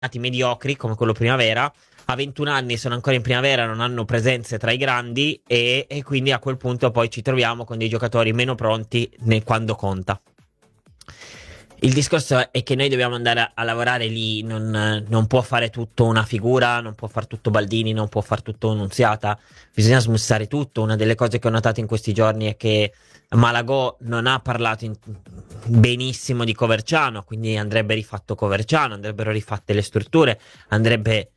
mediocri come quello Primavera. A 21 anni sono ancora in primavera, non hanno presenze tra i grandi e quindi a quel punto poi ci troviamo con dei giocatori meno pronti quando conta. Il discorso è che noi dobbiamo andare a lavorare lì, non può fare tutto una figura, non può far tutto Baldini, non può far tutto Nunziata, bisogna smussare tutto. Una delle cose che ho notato in questi giorni è che Malagò non ha parlato benissimo di Coverciano, quindi andrebbe rifatto Coverciano, andrebbero rifatte le strutture, andrebbe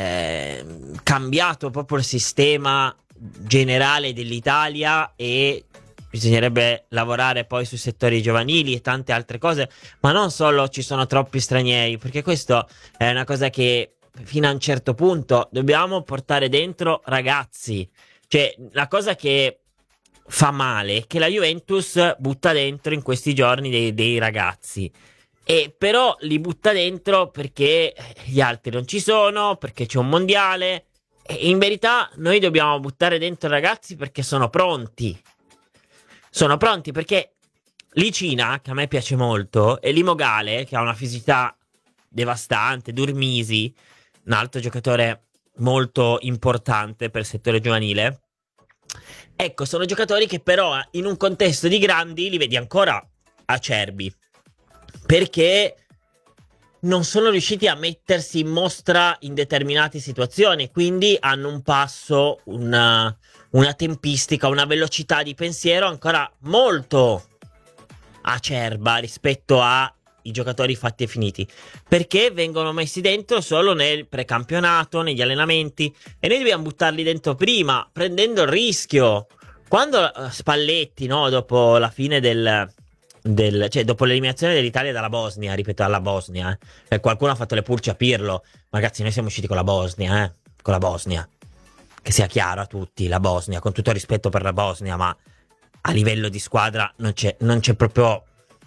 cambiato proprio il sistema generale dell'Italia e bisognerebbe lavorare poi sui settori giovanili e tante altre cose, ma non solo ci sono troppi stranieri, perché questo è una cosa che fino a un certo punto dobbiamo portare dentro ragazzi. Cioè, la cosa che fa male è che la Juventus butta dentro in questi giorni dei ragazzi. E però li butta dentro perché gli altri non ci sono, perché c'è un mondiale. E in verità noi dobbiamo buttare dentro ragazzi perché sono pronti. Sono pronti perché Licina, che a me piace molto, e Limogale, che ha una fisicità devastante, Durmisi, un altro giocatore molto importante per il settore giovanile. Ecco, sono giocatori che però in un contesto di grandi li vedi ancora acerbi, perché non sono riusciti a mettersi in mostra in determinate situazioni, quindi hanno un passo, una tempistica, una velocità di pensiero ancora molto acerba rispetto ai giocatori fatti e finiti, perché vengono messi dentro solo nel precampionato, negli allenamenti, e noi dobbiamo buttarli dentro prima, prendendo il rischio. Quando Spalletti, no, dopo la fine cioè dopo l'eliminazione dell'Italia dalla Bosnia, ripeto, alla Bosnia, qualcuno ha fatto le pulce a Pirlo. Ragazzi, noi siamo usciti con la Bosnia, con la Bosnia, che sia chiaro a tutti, la Bosnia, con tutto il rispetto per la Bosnia, ma a livello di squadra non c'è proprio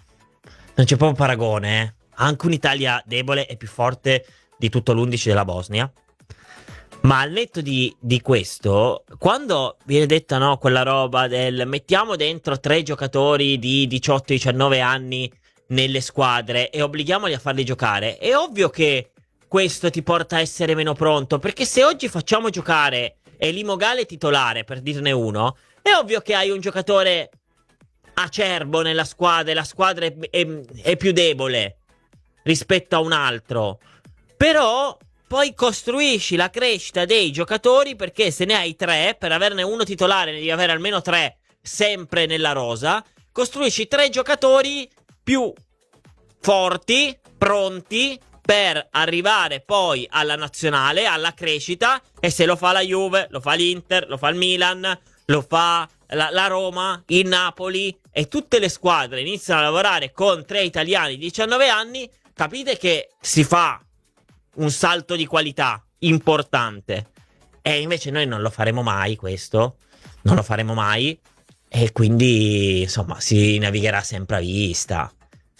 paragone. Anche un'Italia debole è più forte di tutto l'11 della Bosnia. Ma al netto di questo, quando viene detta, no, quella roba del mettiamo dentro 3 giocatori di 18-19 anni nelle squadre e obblighiamoli a farli giocare, è ovvio che questo ti porta a essere meno pronto, perché se oggi facciamo giocare Elimogale titolare, per dirne uno, è ovvio che hai un giocatore acerbo nella squadra e la squadra è più debole rispetto a un altro. Però poi costruisci la crescita dei giocatori, perché se ne hai 3, per averne uno titolare ne devi avere almeno 3 sempre nella rosa. Costruisci 3 giocatori più forti, pronti per arrivare poi alla nazionale, alla crescita. E se lo fa la Juve, lo fa l'Inter, lo fa il Milan, lo fa la Roma, il Napoli, e tutte le squadre iniziano a lavorare con 3 italiani di 19 anni, capite che si fa un salto di qualità importante. E invece noi non lo faremo mai, questo non lo faremo mai, e quindi insomma si navigherà sempre a vista.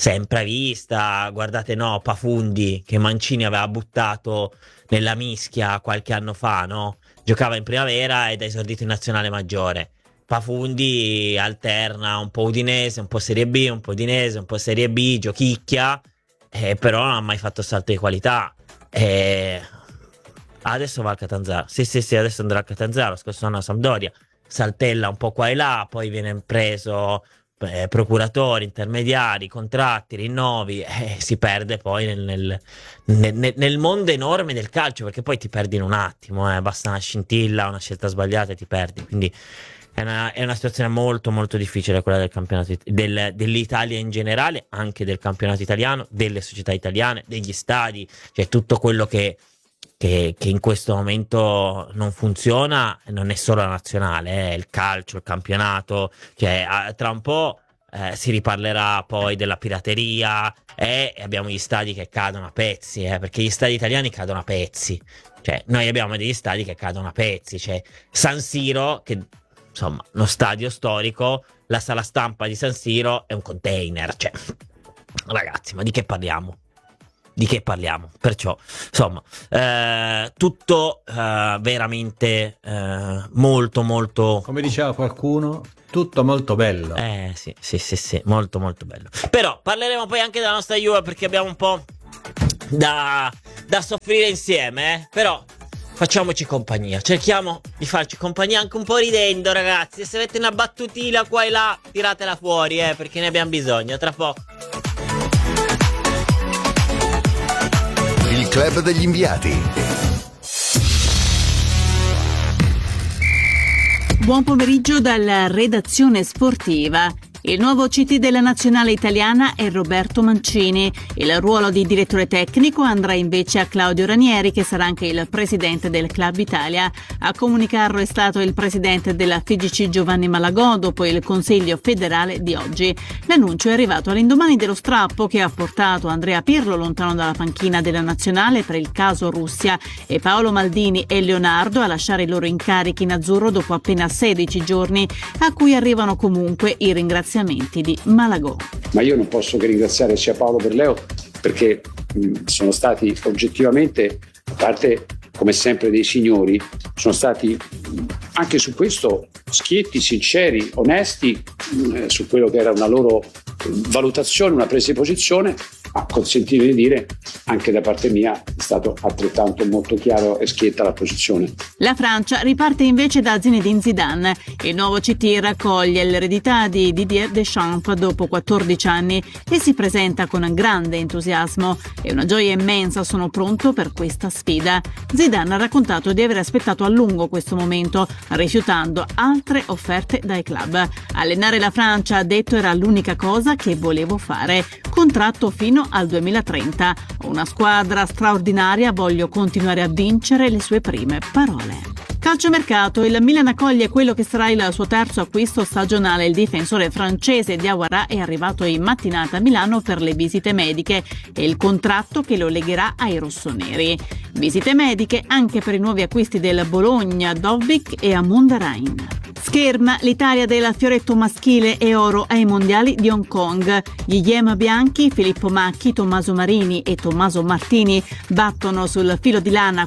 Guardate, no, Pafundi, che Mancini aveva buttato nella mischia qualche anno fa, no? Giocava in primavera ed ha esordito in nazionale maggiore. Pafundi alterna un po' Udinese, un po' Serie B, un po' Udinese, un po' Serie B, giochicchia, però non ha mai fatto salto di qualità. Adesso va al Catanzaro. Sì, adesso andrà al Catanzaro. Scorso anno a Sampdoria, saltella un po' qua e là, poi viene preso procuratori, intermediari, contratti, rinnovi, si perde poi nel mondo enorme del calcio, perché poi ti perdi in un attimo, basta una scintilla, una scelta sbagliata e ti perdi. Quindi è una situazione molto molto difficile quella del campionato dell'Italia in generale, anche del campionato italiano, delle società italiane, degli stadi, cioè tutto quello che in questo momento non funziona. Non è solo la nazionale, il calcio, il campionato, cioè tra un po' si riparlerà poi della pirateria, e abbiamo gli stadi che cadono a pezzi, perché gli stadi italiani cadono a pezzi, cioè noi abbiamo degli stadi che cadono a pezzi, cioè San Siro, che insomma uno stadio storico, la sala stampa di San Siro è un container, cioè ragazzi, ma di che parliamo? Di che parliamo? Perciò, insomma, tutto veramente molto, molto... Come diceva qualcuno, tutto molto bello. Sì, molto, molto bello. Però parleremo poi anche della nostra Juve, perché abbiamo un po' da soffrire insieme, però facciamoci compagnia, cerchiamo di farci compagnia anche un po' ridendo, ragazzi. Se avete una battutina qua e là, tiratela fuori, perché ne abbiamo bisogno, tra poco. Il club degli inviati. Buon pomeriggio dalla redazione sportiva. Il nuovo CT della nazionale italiana è Roberto Mancini. Il ruolo di direttore tecnico andrà invece a Claudio Ranieri, che sarà anche il presidente del Club Italia. A comunicarlo è stato il presidente della FIGC Giovanni Malagò dopo il Consiglio federale di oggi. L'annuncio è arrivato all'indomani dello strappo che ha portato Andrea Pirlo lontano dalla panchina della nazionale per il caso Russia e Paolo Maldini e Leonardo a lasciare i loro incarichi in azzurro dopo appena 16 giorni, a cui arrivano comunque i ringraziamenti di Malagò. Ma io non posso che ringraziare sia Paolo che Leo, perché sono stati oggettivamente, a parte come sempre dei signori, sono stati anche su questo schietti, sinceri, onesti su quello che era una loro valutazione, una presa di posizione, ma consentimi di dire anche da parte mia è stato altrettanto molto chiaro e schietta la posizione. La Francia riparte invece da Zinedine Zidane. Il nuovo CT raccoglie l'eredità di Didier Deschamps dopo 14 anni e si presenta con grande entusiasmo. È una gioia immensa, sono pronto per questa sfida. Zidane ha raccontato di aver aspettato a lungo questo momento, rifiutando altre offerte dai club. Allenare la Francia, ha detto, era l'unica cosa che volevo fare. Contratto fino al 2030. Ho una squadra straordinaria, voglio continuare a vincere, le sue prime parole. Calciomercato, il Milan accoglie quello che sarà il suo terzo acquisto stagionale. Il difensore francese Diawara è arrivato in mattinata a Milano per le visite mediche e il contratto che lo legherà ai rossoneri. Visite mediche anche per i nuovi acquisti del Bologna, Dovbyk e Amunda Rain. Scherma, l'Italia del fioretto maschile e oro ai mondiali di Hong Kong. Gli Yem bianchi, Filippo Macchi, Tommaso Marini e Tommaso Martini battono sul filo di lana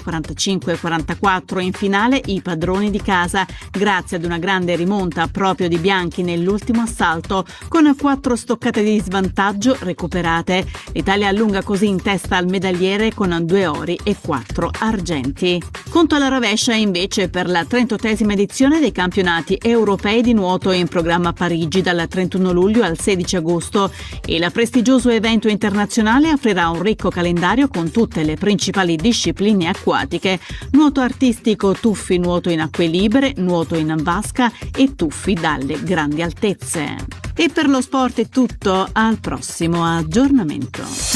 45-44 in finale i padroni di casa, grazie ad una grande rimonta proprio di bianchi nell'ultimo assalto, con 4 stoccate di svantaggio recuperate. L'Italia allunga così in testa al medagliere con 2 ori e 4 argenti. Conto alla rovescia invece per la 38esima edizione dei campionati europei di nuoto in programma a Parigi dal 31 luglio al 16 agosto. Il prestigioso evento internazionale offrirà un ricco calendario con tutte le principali discipline acquatiche: nuoto artistico, tuffi, nuoto in acque libere, nuoto in vasca e tuffi dalle grandi altezze. E per lo sport è tutto, al prossimo aggiornamento.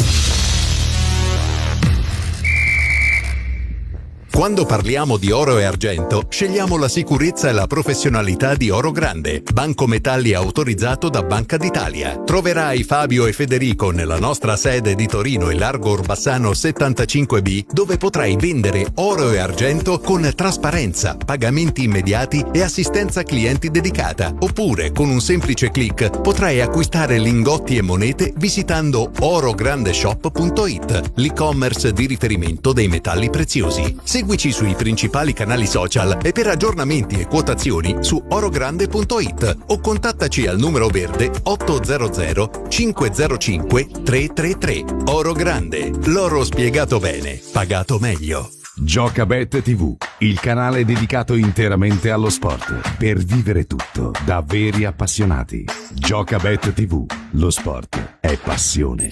Quando parliamo di oro e argento, scegliamo la sicurezza e la professionalità di Oro Grande, banco metalli autorizzato da Banca d'Italia. Troverai Fabio e Federico nella nostra sede di Torino in Largo Orbassano 75B, dove potrai vendere oro e argento con trasparenza, pagamenti immediati e assistenza clienti dedicata. Oppure, con un semplice click, potrai acquistare lingotti e monete visitando orograndeshop.it, l'e-commerce di riferimento dei metalli preziosi. Seguici sui principali canali social e per aggiornamenti e quotazioni su orogrande.it o contattaci al numero verde 800 505 333. Oro Grande, l'oro spiegato bene, pagato meglio. Giocabet TV, il canale dedicato interamente allo sport, per vivere tutto da veri appassionati. Giocabet TV, lo sport è passione.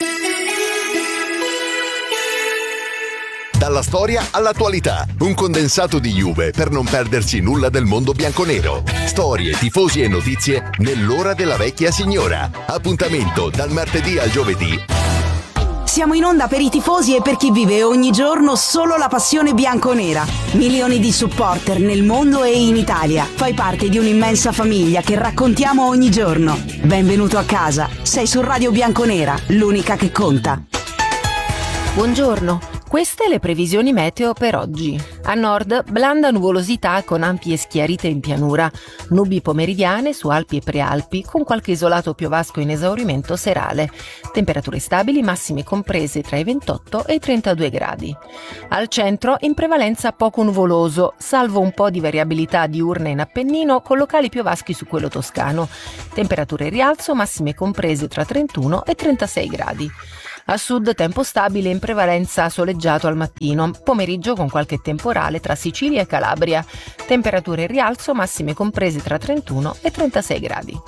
Dalla storia all'attualità, un condensato di Juve per non perdersi nulla del mondo bianconero. Storie, tifosi e notizie nell'ora della vecchia signora. Appuntamento dal martedì al giovedì. Siamo in onda per i tifosi e per chi vive ogni giorno solo la passione bianconera. Milioni di supporter nel mondo e in Italia. Fai parte di un'immensa famiglia che raccontiamo ogni giorno. Benvenuto a casa. Sei su Radio Bianconera, l'unica che conta. Buongiorno. Queste le previsioni meteo per oggi. A nord, blanda nuvolosità con ampie schiarite in pianura, nubi pomeridiane su Alpi e Prealpi con qualche isolato piovasco in esaurimento serale. Temperature stabili, massime comprese tra i 28 e i 32 gradi. Al centro, in prevalenza poco nuvoloso, salvo un po' di variabilità diurna in Appennino con locali piovaschi su quello toscano. Temperature in rialzo, massime comprese tra 31 e 36 gradi. A sud tempo stabile, in prevalenza soleggiato al mattino, pomeriggio con qualche temporale tra Sicilia e Calabria. Temperature in rialzo, massime comprese tra 31 e 36 gradi.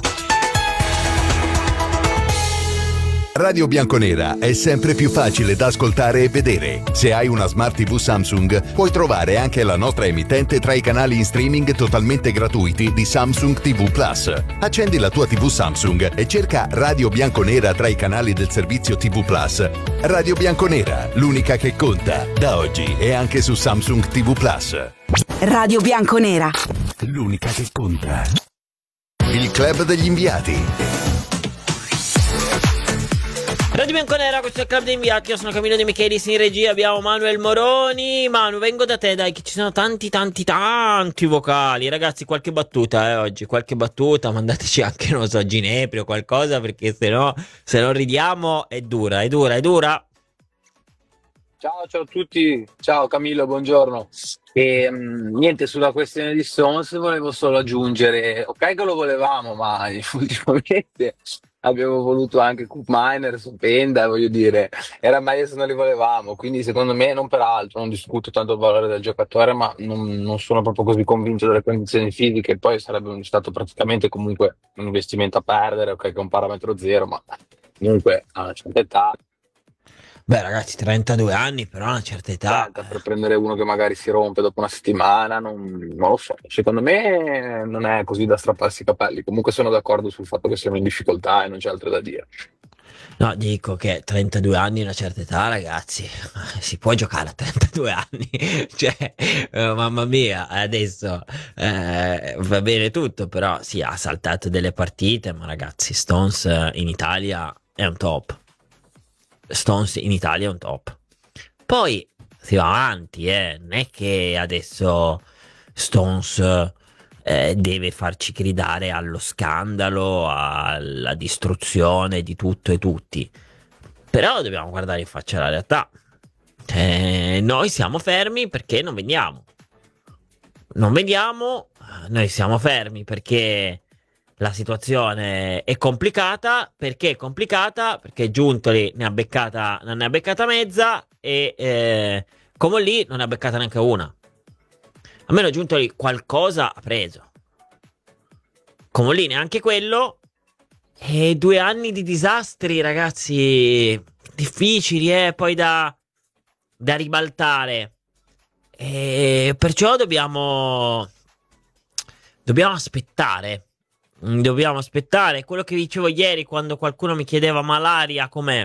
Radio Bianconera è sempre più facile da ascoltare e vedere. Se hai una Smart TV Samsung, puoi trovare anche la nostra emittente tra i canali in streaming totalmente gratuiti di Samsung TV Plus. Accendi la tua TV Samsung e cerca Radio Bianconera tra i canali del servizio TV Plus. Radio Bianconera, l'unica che conta. Da oggi è anche su Samsung TV Plus. Radio Bianconera, l'unica che conta. Il Club degli Inviati. Radio Bianconera, questo è il Club dei Inviati. Io sono Camillo De Michelis, in regia abbiamo Manuel Moroni. Manu, vengo da te, dai, che ci sono tanti vocali. Ragazzi, qualche battuta oggi, qualche battuta, mandateci anche, non so, ginepri o qualcosa, perché se no ridiamo è dura. Ciao a tutti, ciao Camillo, buongiorno. Niente, sulla questione di Stones volevo solo aggiungere, ok che lo volevamo, ma ultimamente abbiamo voluto anche Coop Miners, Penda, voglio dire, era meglio se non li volevamo, quindi secondo me, non per altro, non discuto tanto il valore del giocatore, ma non sono proprio così convinto delle condizioni fisiche, poi sarebbe stato praticamente comunque un investimento a perdere, ok che è un parametro zero, ma comunque a una certa età. Beh, ragazzi, 32 anni, però a una certa età. Per prendere uno che magari si rompe dopo una settimana, non lo so. Secondo me non è così da strapparsi i capelli. Comunque sono d'accordo sul fatto che siamo in difficoltà e non c'è altro da dire. No, dico che 32 anni a una certa età, ragazzi, si può giocare a 32 anni. Cioè, mamma mia, adesso va bene tutto, però sì, ha saltato delle partite, ma ragazzi, Stones in Italia è un top. Poi si va avanti, non è che adesso Stones deve farci gridare allo scandalo, alla distruzione di tutto e tutti. Però dobbiamo guardare in faccia la realtà. Noi siamo fermi perché non vediamo. Noi siamo fermi perché la situazione è complicata. Perché è complicata? Perché Giuntoli non ne ha beccata mezza e Comolli non ne ha beccata neanche una. Almeno Giuntoli qualcosa ha preso. Comolli neanche quello. E 2 anni di disastri, ragazzi, difficili, poi da ribaltare. E perciò dobbiamo aspettare. Dobbiamo aspettare. Quello che dicevo ieri quando qualcuno mi chiedeva ma l'aria com'è?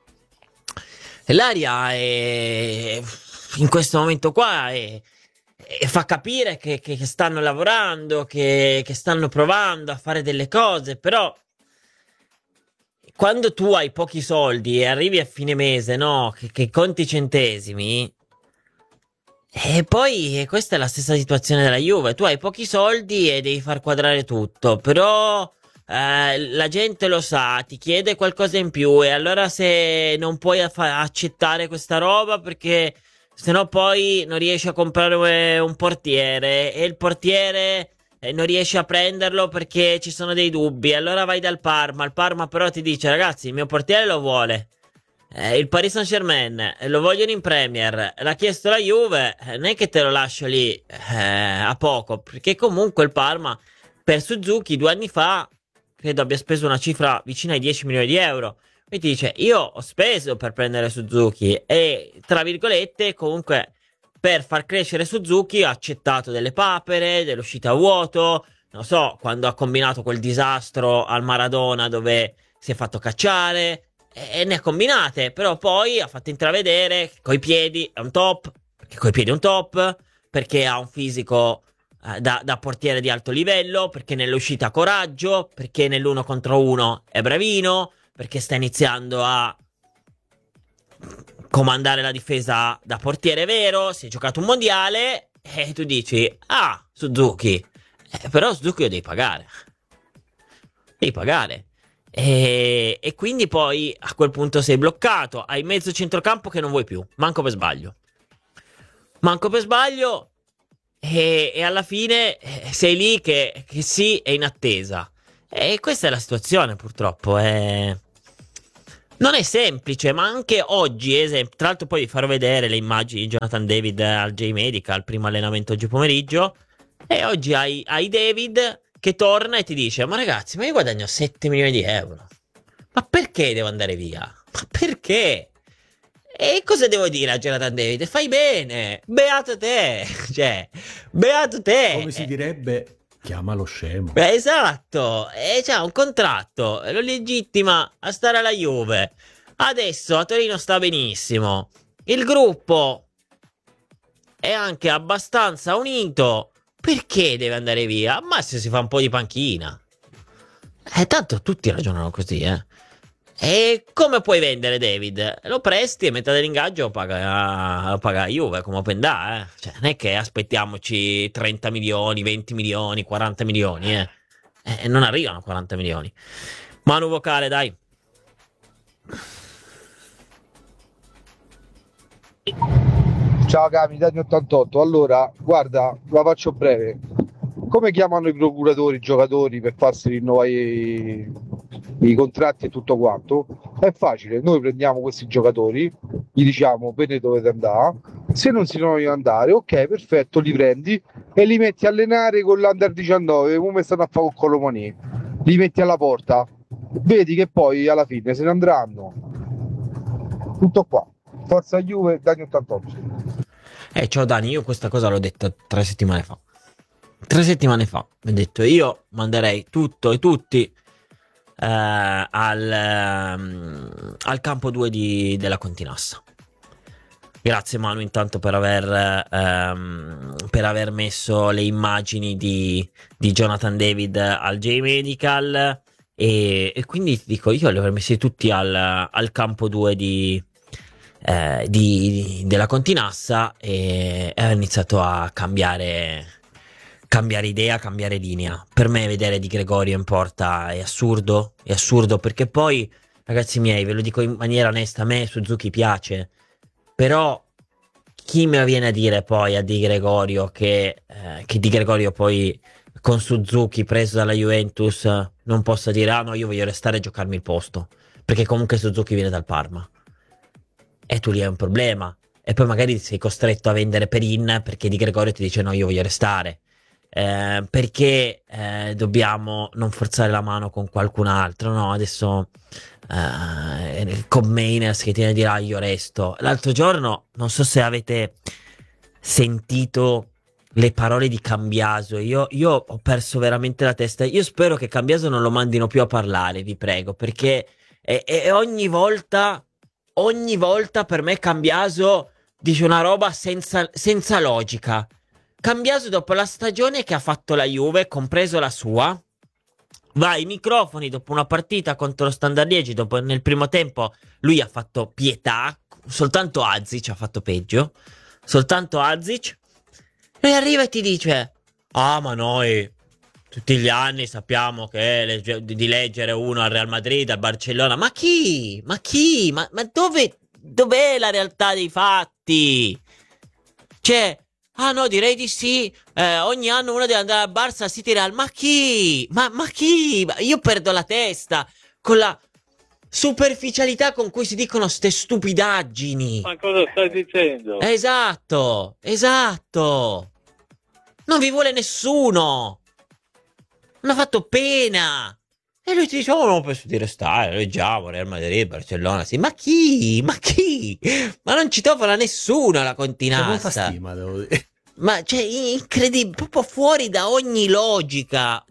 L'aria è in questo momento qua e fa capire che stanno lavorando, che stanno provando a fare delle cose, però quando tu hai pochi soldi e arrivi a fine mese, no? Che conti centesimi. E poi questa è la stessa situazione della Juve. Tu hai pochi soldi e devi far quadrare tutto. Però la gente lo sa, ti chiede qualcosa in più. E allora se non puoi accettare questa roba, perché sennò poi non riesci a comprare un portiere. E il portiere non riesci a prenderlo perché ci sono dei dubbi. Allora vai dal Parma. Il Parma però ti dice: ragazzi, il mio portiere lo vuole. Il Paris Saint-Germain lo vogliono in Premier, l'ha chiesto la Juve, non è che te lo lascio lì a poco, perché comunque il Parma per Suzuki 2 anni fa credo abbia speso una cifra vicina ai 10 milioni di euro. Quindi dice: io ho speso per prendere Suzuki e tra virgolette comunque per far crescere Suzuki ha accettato delle papere, delle uscite a vuoto, non so, quando ha combinato quel disastro al Maradona dove si è fatto cacciare. E ne ha combinate, però poi ha fatto intravedere che coi piedi è un top, perché ha un fisico da portiere di alto livello, perché nell'uscita ha coraggio, perché nell'1 contro 1 è bravino, perché sta iniziando a comandare la difesa da portiere vero, si è giocato un mondiale e tu dici: ah, Suzuki, però Suzuki lo devi pagare. E quindi poi a quel punto sei bloccato. Hai mezzo centrocampo che non vuoi più, manco per sbaglio. E alla fine sei lì che sì, è in attesa. E questa è la situazione, purtroppo. Non è semplice, ma anche oggi, tra l'altro poi vi farò vedere le immagini di Jonathan David al J-Medica, al primo allenamento oggi pomeriggio, e oggi hai David che torna e ti dice: ma ragazzi, ma io guadagno 7 milioni di euro, ma perché devo andare via? Ma perché? E cosa devo dire a Jonathan David? Fai bene, beato te, cioè, beato te. Come si direbbe, chiamalo scemo. Esatto, e c'ha un contratto, lo legittima a stare alla Juve. Adesso a Torino sta benissimo. Il gruppo è anche abbastanza unito. Perché deve andare via? Ma se si fa un po' di panchina. Tanto tutti ragionano così, E come puoi vendere David? Lo presti e metà dell'ingaggio lo paga la Juve come open da, Cioè, non è che aspettiamoci 30 milioni, 20 milioni, 40 milioni, non arrivano 40 milioni. Manu vocale, dai. Ciao Cami, Dani 88. Allora, guarda, la faccio breve. Come chiamano i procuratori i giocatori per farsi rinnovare i contratti e tutto quanto? È facile, noi prendiamo questi giocatori, gli diciamo bene dovete andare, se non si vogliono andare, ok, perfetto, li prendi e li metti a allenare con l'Under 19, come stanno a fare con Colomani, li metti alla porta, vedi che poi alla fine se ne andranno. Tutto qua. Forza Juve, Dani 88. Ciao Dani, io questa cosa l'ho detta 3 settimane fa. 3 settimane fa ho detto: io manderei tutto e tutti al campo 2 della Continassa. Grazie Manu intanto per aver messo le immagini di Jonathan David al J-Medical, e quindi ti dico, io li avrei messi tutti al campo 2 della Continassa, e ho iniziato a cambiare idea, cambiare linea. Per me vedere Di Gregorio in porta è assurdo perché poi, ragazzi miei, ve lo dico in maniera onesta, a me Suzuki piace, però chi me viene a dire poi a Di Gregorio che Di Gregorio poi con Suzuki preso dalla Juventus non possa dire: ah no, io voglio restare e giocarmi il posto, perché comunque Suzuki viene dal Parma, e tu lì hai un problema, e poi magari sei costretto a vendere Perin perché Di Gregorio ti dice: no, io voglio restare. Perché dobbiamo non forzare la mano con qualcun altro, no? Adesso con Mainers che tiene a dire: ah, io resto. L'altro giorno, non so se avete sentito le parole di Cambiaso, io ho perso veramente la testa. Io spero che Cambiaso non lo mandino più a parlare, vi prego, perché ogni volta per me Cambiaso dice una roba senza logica. Cambiaso, dopo la stagione che ha fatto la Juve, compreso la sua, va ai microfoni dopo una partita contro lo Standard Liegi, dopo nel primo tempo lui ha fatto pietà, soltanto Azic ha fatto peggio, soltanto Azic, e arriva e ti dice: ah, ma noi tutti gli anni sappiamo che di leggere uno al Real Madrid, al Barcellona. Ma chi? Ma dov'è la realtà dei fatti? Cioè, ah no, direi di sì, ogni anno uno deve andare al Barça, City, Real. Ma chi? Ma chi? Io perdo la testa con la superficialità con cui si dicono ste stupidaggini. Ma cosa stai dicendo? Esatto. Non vi vuole nessuno. Non ha fatto pena. E lui ti dice: oh, non penso di restare, leggiamo Real Madrid, Barcellona, sì. Ma chi? Ma non ci tofana nessuno la Continassa. C'è molta stima, devo dire. Ma cioè, incredibile, proprio fuori da ogni logica.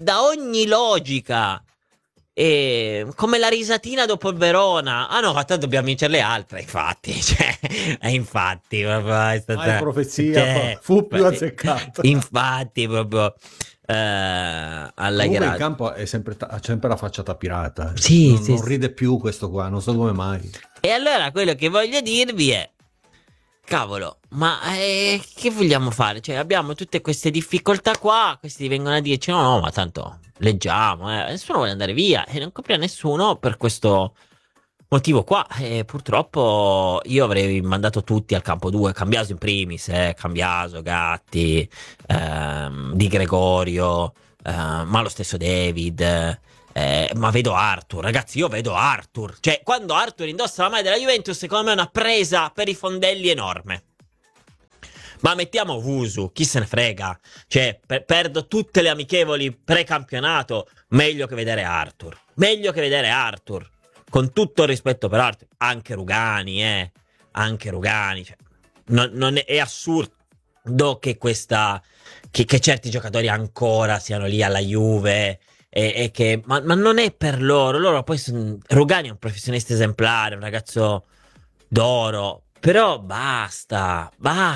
E come la risatina dopo il Verona. Ah no, ma tanto dobbiamo vincere le altre, infatti. Infatti, proprio è stata profezia, fu più azzeccata. Infatti, proprio alla comunque in campo ha sempre la facciata pirata. Sì, non ride più questo qua, non so come mai. E allora quello che voglio dirvi è: cavolo, ma che vogliamo fare? Cioè, abbiamo tutte queste difficoltà qua, questi vengono a dirci: no, ma tanto leggiamo, nessuno vuole andare via, e non copre nessuno per questo motivo qua. E purtroppo io avrei mandato tutti al campo 2, Cambiaso in primis, Cambiaso, Gatti, Di Gregorio, ma lo stesso David, Ma vedo Arthur, ragazzi, io vedo Arthur. Cioè, quando Arthur indossa la maglia della Juventus, secondo me è una presa per i fondelli enorme. Ma mettiamo Wusu, chi se ne frega. Cioè, perdo tutte le amichevoli pre-campionato. Meglio che vedere Arthur. Meglio che vedere Arthur. Con tutto il rispetto per Arthur. Anche Rugani, Anche Rugani. Cioè, non è assurdo che che certi giocatori ancora siano lì alla Juve. Ma non è per loro poi Rugani è un professionista esemplare, un ragazzo d'oro, però basta,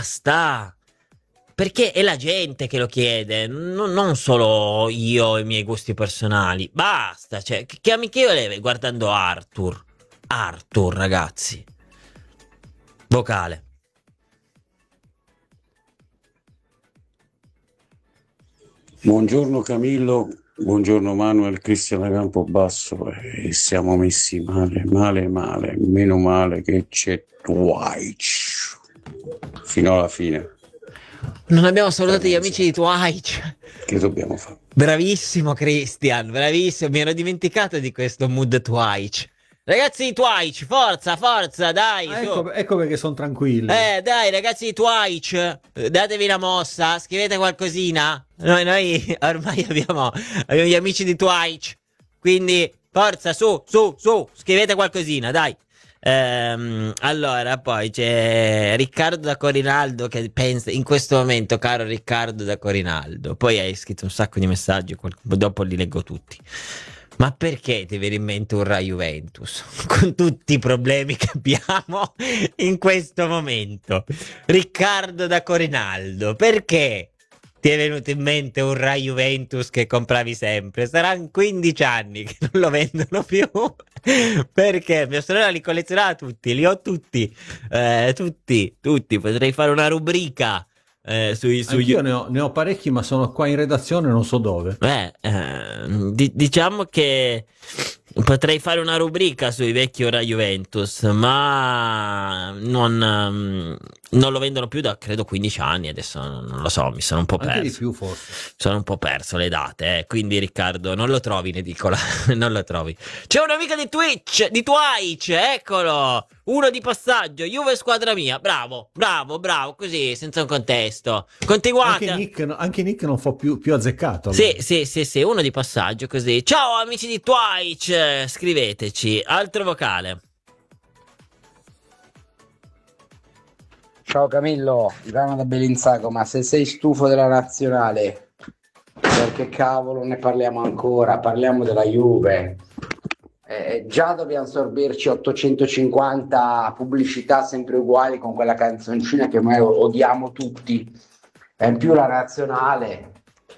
perché è la gente che lo chiede, non solo io e i miei gusti personali, basta, cioè che amichevole guardando Arthur, ragazzi. Vocale. Buongiorno Camillo, buongiorno Manuel, Cristian da Campobasso. Siamo messi male, meno male che c'è Twitch fino alla fine. Non abbiamo salutato gli amici di Twitch. Che dobbiamo fare? Bravissimo Christian, bravissimo, mi ero dimenticato di questo mood Twitch. Ragazzi di Twitch, forza, dai. Ecco perché sono tranquilli. Dai, ragazzi di Twitch, datevi una mossa, scrivete qualcosina. Noi ormai abbiamo gli amici di Twitch, quindi forza, su, scrivete qualcosina, dai. Allora, poi c'è Riccardo da Corinaldo che pensa, in questo momento, caro Riccardo da Corinaldo, poi hai scritto un sacco di messaggi, dopo li leggo tutti. Ma perché ti viene in mente un Rai Juventus? Con tutti i problemi che abbiamo in questo momento. Riccardo da Corinaldo, perché ti è venuto in mente un Rai Juventus che compravi sempre? Saranno 15 anni che non lo vendono più. Perché? Mia sorella li collezionava tutti, li ho tutti. Tutti. Potrei fare una rubrica. Io ne ho parecchi, ma sono qua in redazione, non so dove. Diciamo che potrei fare una rubrica sui vecchi Ora Juventus, ma non lo vendono più da credo 15 anni. Adesso non lo so, mi sono un po' perso. Anche di più, forse. Sono un po' perso le date, quindi Riccardo non lo trovi in edicola. Non lo trovi. C'è un amico di Twitch, eccolo, uno di passaggio, Juve squadra mia. Bravo, così, senza un contesto. Continuate. Anche Nick non fa più azzeccato. Sì, uno di passaggio, così. Ciao amici di Twitch, scriveteci. Altro vocale. Ciao Camillo, Ivano da Bellinzago, ma se sei stufo della nazionale, perché cavolo ne parliamo ancora? Parliamo della Juve. Già dobbiamo sorbirci 850 pubblicità sempre uguali con quella canzoncina che noi odiamo tutti. E in più la nazionale.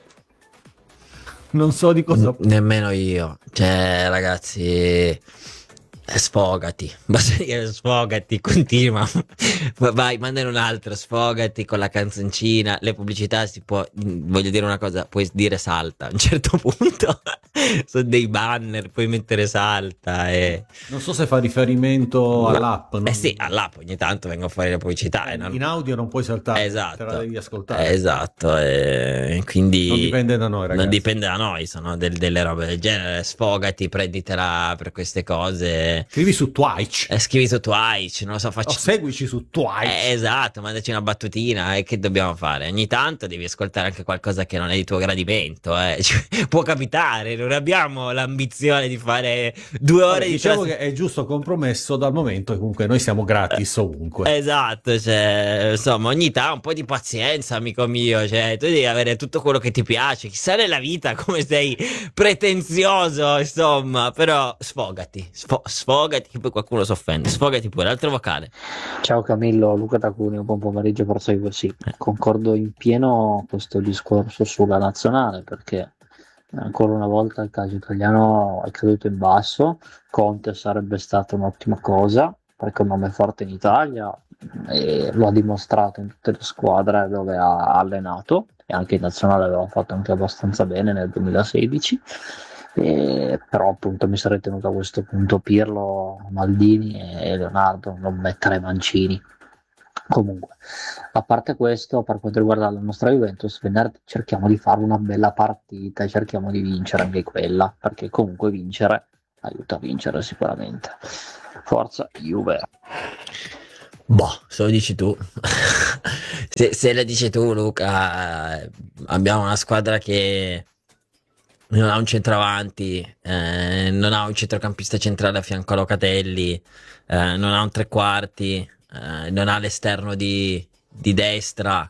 Non so di cosa. Nemmeno io. Cioè, ragazzi, sfogati. Basta dire sfogati, continua. Vai, mandane un altro, sfogati con la canzoncina. Le pubblicità si può, voglio dire una cosa, puoi dire salta a un certo punto. Sono dei banner, puoi mettere salta Non so se fa riferimento all'app, no? Sì, all'app ogni tanto vengono fuori le pubblicità, in audio non puoi saltare, esatto, te la devi ascoltare. Esatto, quindi non dipende da noi, ragazzi. Non dipende da noi, sono delle robe del genere. Sfogati, prenditela per queste cose. Scrivi su Twitch. Non lo so, seguici su Twitch. Esatto, mandaci una battutina. Che dobbiamo fare? Ogni tanto devi ascoltare anche qualcosa che non è di tuo gradimento. Cioè, può capitare, non abbiamo l'ambizione di fare 2 ore diciamo che è giusto compromesso, dal momento che comunque noi siamo gratis ovunque. Esatto, cioè, insomma, ogni tanto un po' di pazienza, amico mio, cioè tu devi avere tutto quello che ti piace, chissà nella vita come sei pretenzioso, insomma, però sfogati che poi qualcuno si offende, sfogati pure. Altro vocale. Ciao Camillo, Luca da Cuneo, buon pomeriggio, proseguo. Sì, concordo in pieno questo discorso sulla nazionale, perché ancora una volta il calcio italiano è caduto in basso. Conte sarebbe stata un'ottima cosa perché è un nome forte in Italia e lo ha dimostrato in tutte le squadre dove ha allenato, e anche in nazionale aveva fatto anche abbastanza bene nel 2016. Però appunto mi sarei tenuto a questo punto Pirlo, Maldini e Leonardo, non mettere Mancini. Comunque, a parte questo, per quanto riguarda la nostra Juventus, venerdì cerchiamo di fare una bella partita, cerchiamo di vincere anche quella, perché comunque vincere aiuta a vincere sicuramente. Forza Juve. Boh, se lo dici tu. Se lo dici tu, Luca, abbiamo una squadra che non ha un centravanti, non ha un centrocampista centrale a fianco a Locatelli, non ha un tre quarti, non ha l'esterno di destra,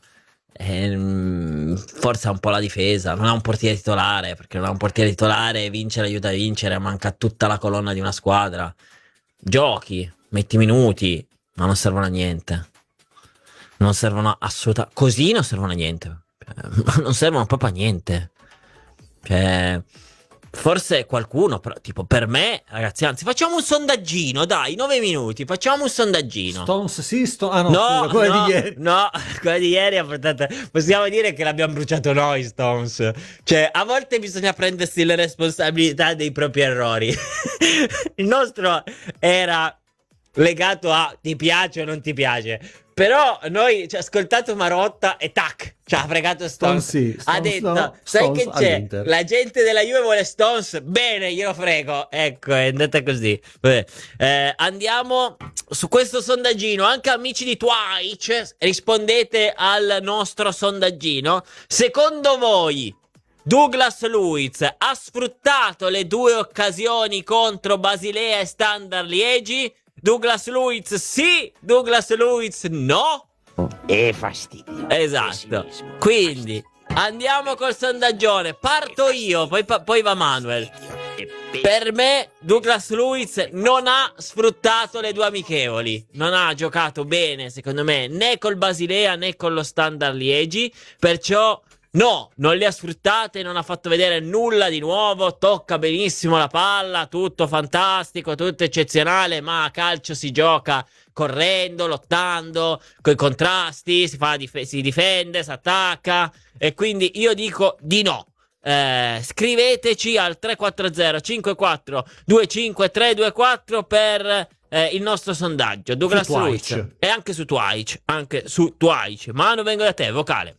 forse ha un po' la difesa, non ha un portiere titolare, perché non ha un portiere titolare, vincere aiuta a vincere, manca tutta la colonna di una squadra. Giochi, metti minuti, ma non servono a niente. Non servono assolutamente. Così non servono a niente. Non servono proprio a niente. Cioè, forse qualcuno, però, tipo per me, ragazzi, anzi, facciamo un sondaggino, dai, 9 minuti, facciamo un sondaggino. Stones sì, ah no, No, scusa, quella no, di ieri. no, quella di ieri ha portato. Possiamo dire che l'abbiamo bruciato noi, Stones. Cioè, a volte bisogna prendersi le responsabilità dei propri errori. Il nostro era legato a ti piace o non ti piace. Però noi ci ha ascoltato Marotta e tac, ci ha fregato Stones. Sì, Ha Stones detto, no, sai Stones che c'è? all'Inter. La gente della Juve vuole Stones, bene, glielo frego. Ecco, è andata così. Vabbè. Andiamo su questo sondaggino. Anche amici di Twitch, rispondete al nostro sondaggino. Secondo voi Douglas Luiz ha sfruttato le 2 occasioni contro Basilea e Standard Liegi? Douglas Luiz sì, Douglas Luiz no. E fastidio. Esatto. Quindi andiamo col sondaggione. Parto io, poi va Manuel. Per me Douglas Luiz non ha sfruttato le 2 amichevoli. Non ha giocato bene, secondo me, né col Basilea né con lo Standard Liegi. Perciò no, non le ha sfruttate, non ha fatto vedere nulla di nuovo, tocca benissimo la palla, tutto fantastico, tutto eccezionale, ma a calcio si gioca correndo, lottando, coi contrasti, si difende, si attacca, e quindi io dico di no. Scriveteci al 340 54 25 324 per il nostro sondaggio. Douglas Luiz, e anche su Twitch, Manu, vengo da te, vocale.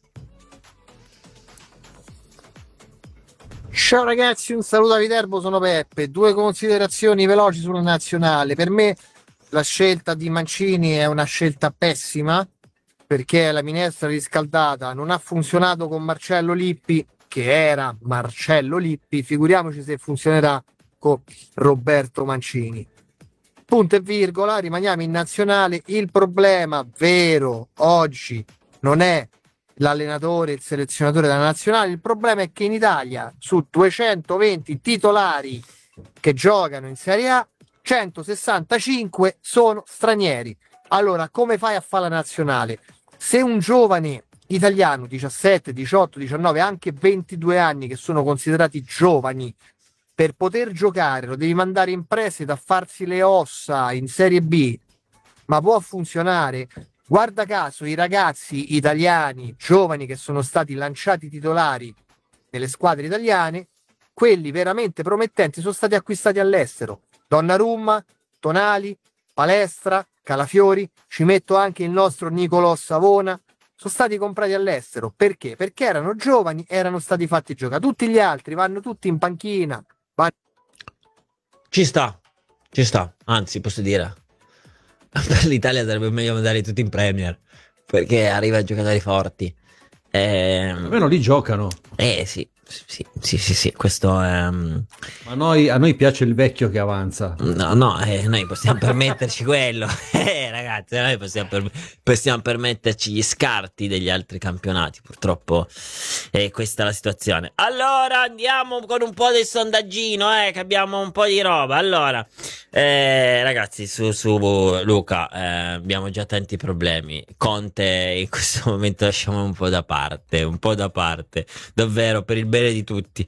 Ciao ragazzi, un saluto a Viterbo, sono Peppe. 2 considerazioni veloci sulla nazionale. Per me la scelta di Mancini è una scelta pessima, perché la minestra riscaldata non ha funzionato con Marcello Lippi, che era Marcello Lippi, figuriamoci se funzionerà con Roberto Mancini. Punto e virgola, rimaniamo in nazionale. Il problema vero oggi non è l'allenatore, il selezionatore della nazionale, il problema è che in Italia su 220 titolari che giocano in Serie A, 165 sono stranieri. Allora, come fai a fare la nazionale? Se un giovane italiano, 17, 18, 19, anche 22 anni, che sono considerati giovani, per poter giocare lo devi mandare in prestito a farsi le ossa in Serie B, ma può funzionare? Guarda caso, i ragazzi italiani giovani che sono stati lanciati titolari nelle squadre italiane, quelli veramente promettenti, sono stati acquistati all'estero. Donnarumma, Tonali, Palestra, Calafiori, ci metto anche il nostro Nicolò Savona, sono stati comprati all'estero. Perché? Perché erano giovani, erano stati fatti giocare. Tutti gli altri vanno tutti in panchina. Ci sta, anzi posso dire, per l'Italia sarebbe meglio mandarli tutti in Premier, perché arriva a giocatori forti. Almeno lì giocano. Sì, questo è... Ma a noi piace il vecchio che avanza. No, noi possiamo permetterci quello. Ragazzi, noi possiamo permetterci gli scarti degli altri campionati. Purtroppo questa è la situazione. Allora, andiamo con un po' del sondaggino, che abbiamo un po' di roba. Allora, ragazzi, su Luca, abbiamo già tanti problemi. Conte in questo momento lasciamo un po' da parte, davvero, per il bene di tutti.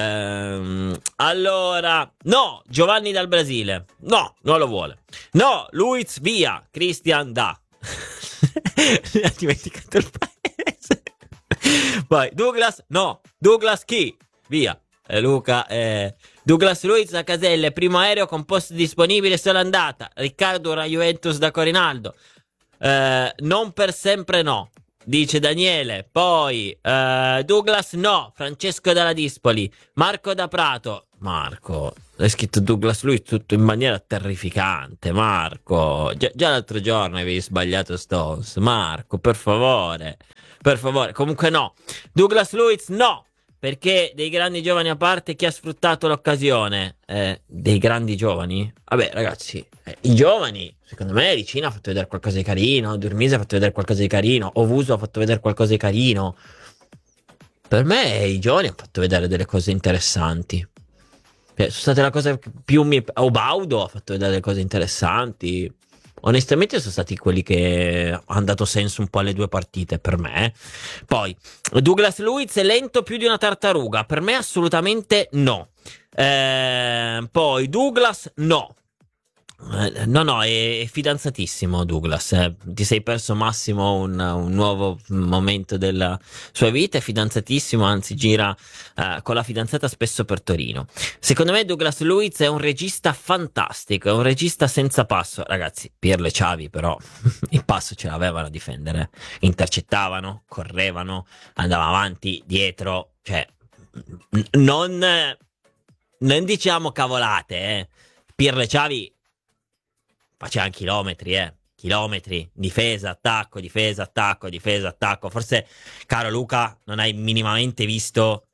Allora, no, Giovanni dal Brasile, no, non lo vuole. No, Luiz via, Christian da. Mi ha dimenticato il paese. Poi Douglas, no, Douglas chi? Via. Luca, Douglas Luiz a Caselle, primo aereo con posto disponibile solo andata. Riccardo, una Juventus da Corinaldo. non per sempre no, dice Daniele. Poi Douglas no, Francesco dalla Dispoli. Marco da Prato. Marco, hai scritto Douglas Luiz tutto in maniera terrificante. Marco, già l'altro giorno avevi sbagliato Stones. Marco, per favore. Comunque no, Douglas Luiz no, perché dei grandi giovani a parte, chi ha sfruttato l'occasione? Dei grandi giovani? Vabbè ragazzi, i giovani, secondo me Ricina ha fatto vedere qualcosa di carino, Durmise ha fatto vedere qualcosa di carino, Ovuso ha fatto vedere qualcosa di carino. Per me i giovani hanno fatto vedere delle cose interessanti. Sono state la cosa più... Baudo ha fatto vedere delle cose interessanti. Onestamente sono stati quelli che hanno dato senso un po' alle due partite per me. Poi Douglas Luiz è lento più di una tartaruga, per me assolutamente no. Poi Douglas no. No, è fidanzatissimo Douglas. Ti sei perso Massimo un nuovo momento della sua vita. È fidanzatissimo, anzi gira con la fidanzata spesso per Torino. Secondo me Douglas Luiz è un regista fantastico, è un regista senza passo. Ragazzi, Pirlo e Xavi però il passo ce l'avevano a difendere. Intercettavano, correvano, andavano avanti, dietro. Cioè, non diciamo cavolate, Pirlo e Xavi facevano chilometri, difesa, attacco. Forse, caro Luca, non hai minimamente visto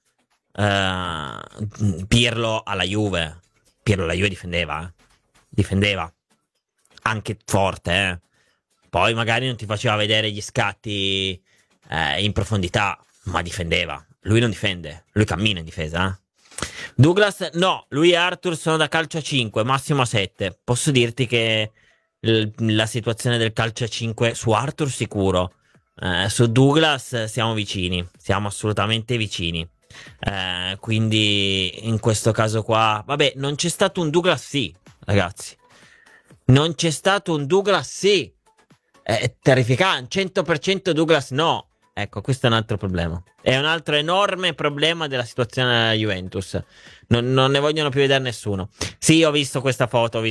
Pirlo alla Juve. Pirlo alla Juve difendeva anche forte, Poi magari non ti faceva vedere gli scatti in profondità, ma difendeva. Lui non difende, lui cammina in difesa, Douglas no, lui e Arthur sono da calcio a 5, massimo a 7. Posso dirti che la situazione del calcio a 5 su Arthur sicuro, su Douglas siamo assolutamente vicini. Quindi in questo caso qua, vabbè, non c'è stato un Douglas sì, ragazzi. Non c'è stato un Douglas sì. È terrificante, 100% Douglas no. Ecco, questo è un altro problema. È un altro enorme problema della situazione della Juventus. Non ne vogliono più vedere nessuno. Sì, ho visto questa foto,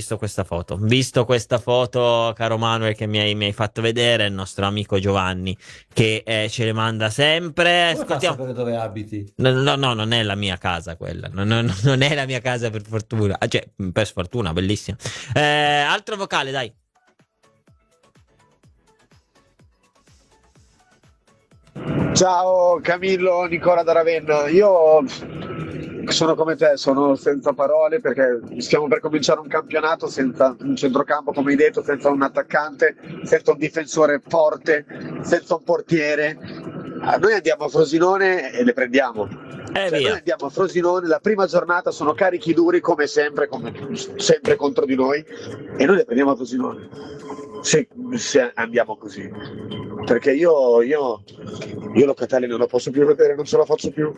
caro Manuel, che mi hai fatto vedere, il nostro amico Giovanni, che ce le manda sempre. Come fa a sapere dove abiti? No, non è la mia casa quella. Non è la mia casa, per fortuna. Cioè, per sfortuna, bellissima. Altro vocale, dai. Ciao Camillo, Nicola da Ravenna. Io sono come te, sono senza parole perché stiamo per cominciare un campionato senza un centrocampo, come hai detto, senza un attaccante, senza un difensore forte, senza un portiere. Noi andiamo a Frosinone e le prendiamo. Noi andiamo a Frosinone, la prima giornata sono carichi duri come sempre contro di noi, e noi le prendiamo a Frosinone. Se andiamo così, perché io Locatelli non lo posso più vedere, non ce la faccio più.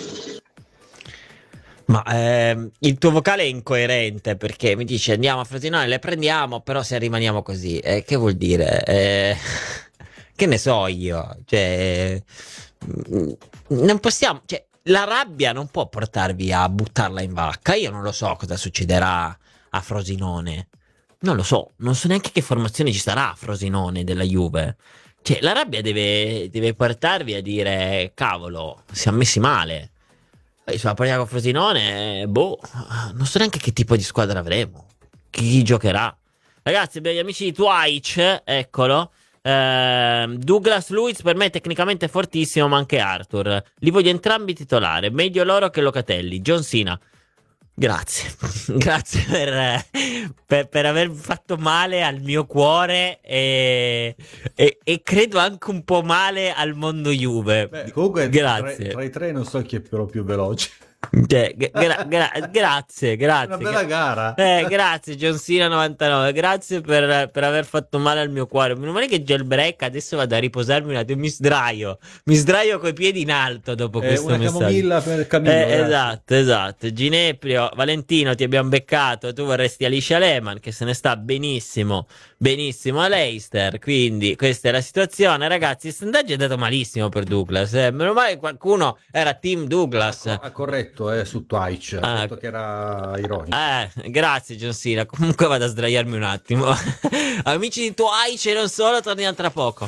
Ma il tuo vocale è incoerente, perché mi dice andiamo a Frosinone, le prendiamo, però se rimaniamo così, che vuol dire? Che ne so io, cioè non possiamo, cioè la rabbia non può portarvi a buttarla in vacca. Io non lo so cosa succederà a Frosinone, non lo so, non so neanche che formazione ci sarà a Frosinone della Juve. Cioè la rabbia deve portarvi a dire cavolo, siamo messi male. Sulla partita con Frosinone, non so neanche che tipo di squadra avremo, chi giocherà. Ragazzi, abbiamo gli amici di Twitch, eccolo. Douglas Luiz per me è tecnicamente fortissimo, ma anche Arthur. Li voglio entrambi titolare, meglio loro che Locatelli. John Cena, grazie. Grazie per aver fatto male al mio cuore e credo anche un po' male al mondo Juve. Comunque grazie. Tra i tre non so chi è più veloce. Cioè, grazie. Una bella gara. Grazie John Cena 99, grazie per aver fatto male al mio cuore. Meno male che Jailbreak adesso vado a riposarmi un attimo, mi sdraio coi piedi in alto dopo questo una messaggio. camomilla per Camillo. Esatto. Gineprio, Valentino, ti abbiamo beccato, tu vorresti Alicia Lehmann, che se ne sta benissimo a Leicester, quindi questa è la situazione, ragazzi. Il sondaggio è andato malissimo per Douglas, meno male che qualcuno era team Douglas. Ha corretto detto su Twitch, ha detto che era ironico. Grazie Gionsina, comunque vado a sdraiarmi un attimo. Amici di Twitch e non solo, torniamo tra poco.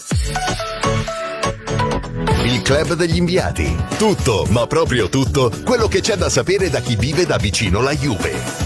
Il club degli inviati. Tutto, ma proprio tutto, quello che c'è da sapere da chi vive da vicino la Juve.